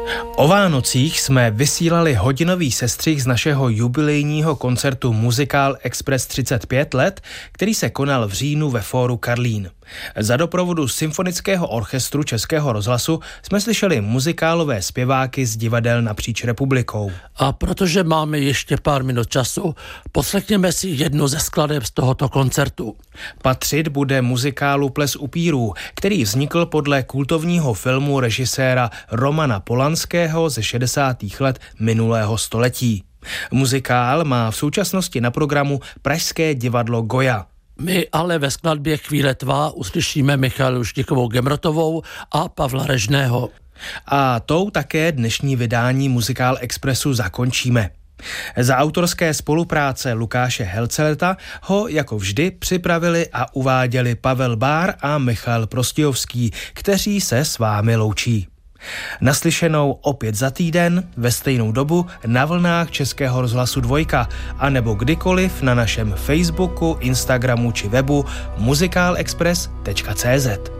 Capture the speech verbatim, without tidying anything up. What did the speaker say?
O Vánocích jsme vysílali hodinový sestřih z našeho jubilejního koncertu Muzikál Express třicet pět let, který se konal v říjnu ve Fóru Karlín. Za doprovodu Symfonického orchestru Českého rozhlasu jsme slyšeli muzikálové zpěváky z divadel napříč republikou. A protože máme ještě pár minut času, poslechněme si jednu ze skladeb z tohoto koncertu. Patřit bude muzikálu Ples upírů, který vznikl podle kultovního filmu režiséra Romana Polanského ze šedesátých let minulého století. Muzikál má v současnosti na programu Pražské divadlo Goya. My ale ve skladbě Chvíle tvá uslyšíme Michalu Štikovou Gemrotovou a Pavla Režného. A tou také dnešní vydání Muzikál Expressu zakončíme. Za autorské spolupráce Lukáše Helceleta ho jako vždy připravili a uváděli Pavel Bár a Michal Prostějovský, kteří se s vámi loučí. Naslyšenou opět za týden ve stejnou dobu na vlnách Českého rozhlasu Dvojka a nebo kdykoliv na našem Facebooku, Instagramu či webu muzikálexpress tečka cé zet.